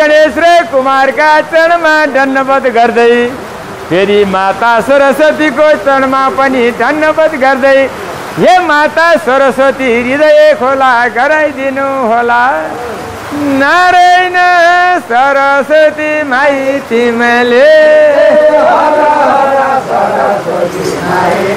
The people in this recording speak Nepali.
गणेश र कुमारका चरणमा धन्यवाद गर्दै फेरि माता सरस्वतीको चरणमा पनि धन्यवाद गर्दै हे माता सरस्वती हृदय खोला गराइदिनु होला। नारायण सरस्वती माई तिमीले